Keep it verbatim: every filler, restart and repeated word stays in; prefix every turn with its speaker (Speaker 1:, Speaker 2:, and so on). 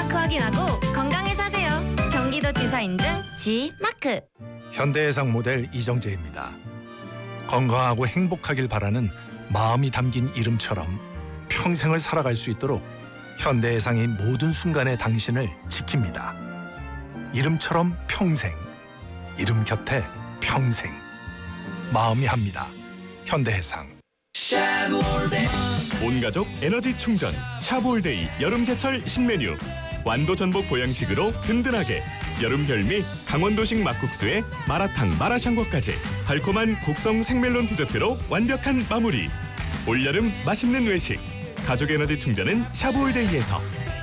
Speaker 1: 지마크 확인하고 건강을 사세요. 경기도지사 인증 지마크.
Speaker 2: 현대해상 모델 이정재입니다. 건강하고 행복하길 바라는 마음이 담긴 이름처럼 평생을 살아갈 수 있도록 현대해상의 모든 순간에 당신을 지킵니다. 이름처럼 평생, 이름 곁에 평생. 마음이 합니다. 현대해상.
Speaker 3: 온가족 에너지 충전 샤브올데이 여름제철 신메뉴. 완도 전복 보양식으로 든든하게. 여름 별미 강원도식 막국수에 마라탕 마라샹궈까지 달콤한 곡성 생멜론 디저트로 완벽한 마무리. 올여름 맛있는 외식. 가족 에너지 충전은 샤브올데이에서.